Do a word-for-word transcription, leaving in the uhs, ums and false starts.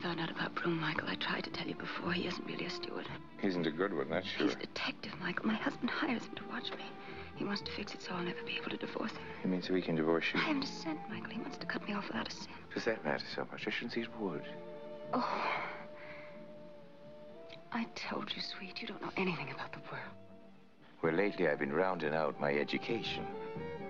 found out about Broom, Michael. I tried to tell you before. He isn't really a steward. He isn't a good one, that's sure. He's a detective, Michael. My husband hires him to watch me. He wants to fix it so I'll never be able to divorce him. You mean so he can divorce you? I haven't a cent, Michael. He wants to cut me off without a cent. Does that matter so much? I shouldn't see it would. Oh. I told you, sweet, you don't know anything about the world. Well, lately I've been rounding out my education.